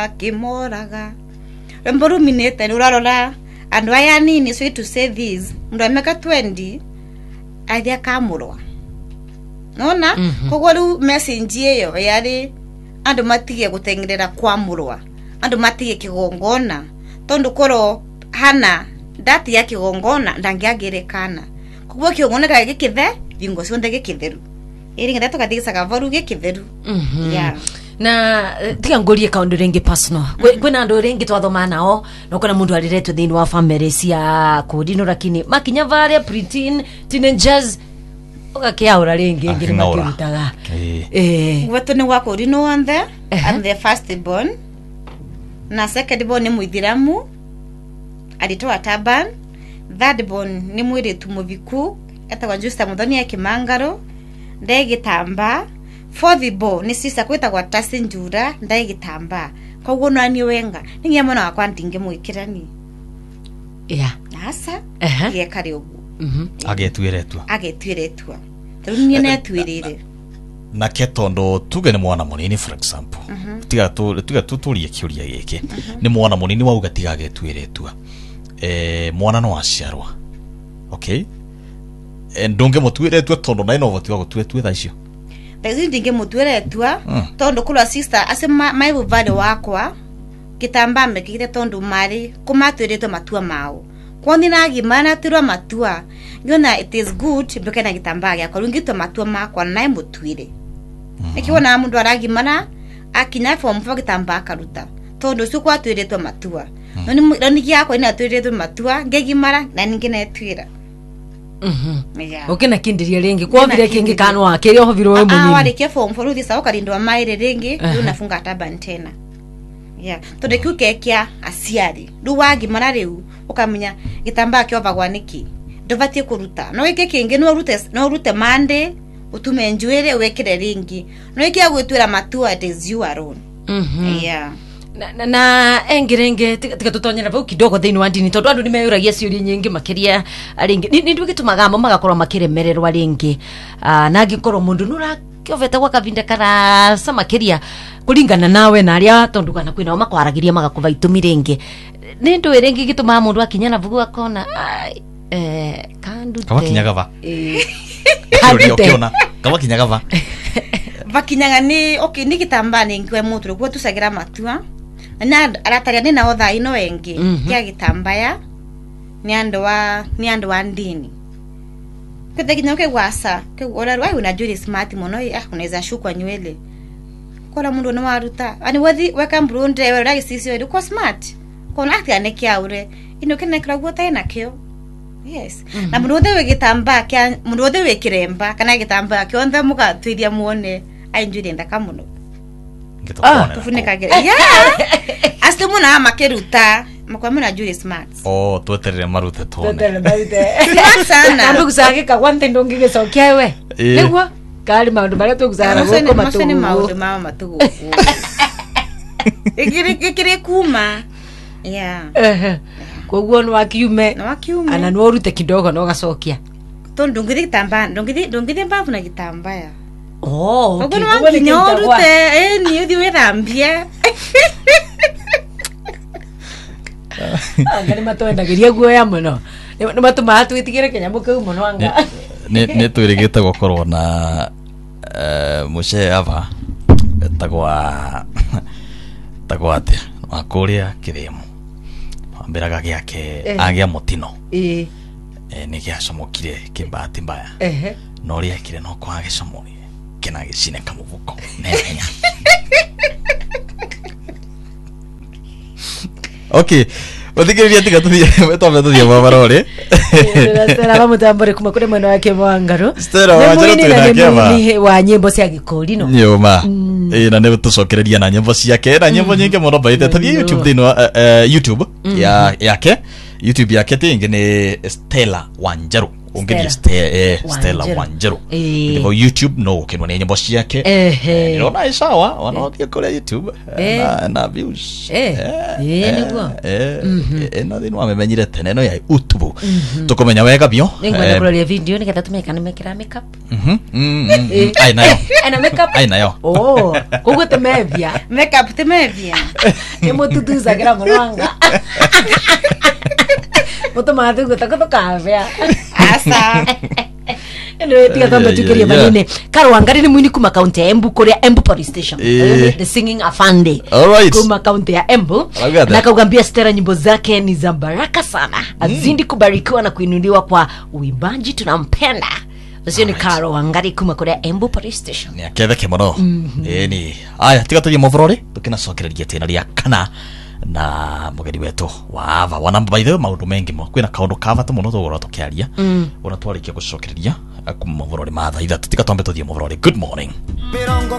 kimoraga rwimbo ruminite urarora andu aya nini so to say this mndu ameka 20 athia kamurwa nona koguo ru message iyo yari andu matige gutengerera kwamurwa andu matige kigongona tondu koro hana dati ya kigongona ndangiagerekana koguo kigongona kage kithe bingo cionde gikitheru iri ngenda tukathigicaga varu gikitheru na tiga ngorie kaundu rengi personal kwina andu rengi twathoma nao no kuna mundu aliretwe thini wa family cia kudino lakini makinya vale preteen teenagers okakiaura rengi ngiri makirutaga wetu ni wa kudino onthe and the first born na second born ni muithiramu alitoa taban third born ni mwiritu muviku etagwa Justa Muthoni ya Kimangaro ndegitamba fourth born ni sisa kwita kwa Tasi Njura ndegitamba koguo nani wenga ningia mwana wakwa ndinge mwikirani asa giekari ugu agetwiretwa tunie ne twirire na ketondo tuge ni mwana munini for example tiga tuturie kiuria giki ni mwana munini wauga tiga getwiretwa mwana no aciarwa okay ndonge mutwiretwa tondo na ino votiwa gutwetwe thaicio Tezi ndinge mutwiretwa tondo kula sister ase maibu vale wakwa kitamba mekire tondo mari kumatwiretwa matua mao kwani nagi mana tirwa matua ngona it is good bukena kitamba ya korungitwa matua makwa nae mutwire nikiona mundu aragi mana akinya form 4 kitamba karuta tondo sio kwatwiretwa matua noni giakwa ina twiretwa matua ngegimara na ningine twira okena kindiria rengi kwa vile kingi kanwa kile ho vile wewe munini wale ke form 4 uthi sawa kalindwa maire rengi unafunga taban tena tode kukekia asiari duwagi marareu ukamenya gitamba kiova gwaniki ndovatie kuruta no ike kingi no rute mande utume njwere wekere ringi no ike agwetwira matua it is you alone na engirenge tika tutonyera vau kidogo thini wa ndini tondu andu ni meyuragia ciuria nyingi makiria aringi ni ndu gitumaga mo magakorwa makiremererwa ringi na ngikorwo mundu nura kiovete gwa kavinda kana samakiria kuringana nawe na aria tondu kana kwina makwaragiria magakuva itumi ringi ni ndu iringi gituma mundu akinyana vugu akona kandu kama kinyagava ukiona kama kinyagava vakinyaga ni okay ni kitambani ngwe mutu kwa tusagira matua na arataria ni na otha ino engi ya gitambaya ni ando wa ndini kete kinyoke gwasa ke ora rwa una juri smart mono unaweza shukwa nywele kola mundu no waruta ani wathi weka mbrunde ora sisi wewe uko smart kona ati anekia ure ino kene krago tena kio na mundu othe wegitamba kya mundu othe wekiremba kana gitamba kyonthe muka twiria muone ainjuri ndaka muno tufunika gere aste muna makeruta makwamuna juri smart tweterere marute tone sana ndu kusage ka kwante ndongi gesokia we negwa kali maundu bare tukuzara goko matugu ni maundu mama matugu ikiri kuma koguo no akiume ana no rute kidogo no gacokia to ndongire kitamba ndongire mbavu na kitambaya okay koguo no nyorute ni uthi withambia ngani matwendagiria guoya muno ni matuma atwitigire kenyamu kau muno anga ne twirigite gukorwo na mushe ava tagwa ate akuria kirimo amberaga giake agia mutino ni giacomokire kimbati mbaya no ria kire no kwa gicomori kina gicine kamuvuko nenya okay Othikiriria tiga tuthie twambe tuthie mabarore Stella bamutambore kuma kure mwena wake Mwangaro Stella Wanjaro twina kiama wa nyimbo cia gikuri no nyoma na ne tucokereria na nyimbo ciake na nyimbo nyingi muno baite tathie YouTube thino YouTube yake YouTube yake tingi ni Stella Wanjaro ungethi Stella Wanjiru ndivyo YouTube no ukinwa ni nyimbo ciake nirona isawa wanaothia kule YouTube na views niguo na thinu amenyire tene no ya YouTube tukumenya wega bio ningwenda kuroria video nigetha tumeka ni mekira makeup ai nayo ana makeup ai nayo koguo temevia makeup temevia ni mututuza gira muranga muto mathu gutako kavya asa ene tiga tamba tukiria manene Karo Wangari ni mwini kuma county ya Embu kuria Embu police station the singing afande kuma county ya Embu na kaugambia Stella nyimbo zake ni za baraka sana azindi kubarikiwa na kuinuliwa kwa uimbaji tunampenda Usio ni Karo Wangari kuma kuria Embu police station ni akethe kimono ni aya tiga tuye movrore tukina sokereria tena ria kana na mugeni wetu wava wanamba by the way maundu mengi mo kwina kaundu kavata muno thogora tukiaria ona twarikia gucokereria kuma movrore matha itha tutika twambe tuthie movrore good morning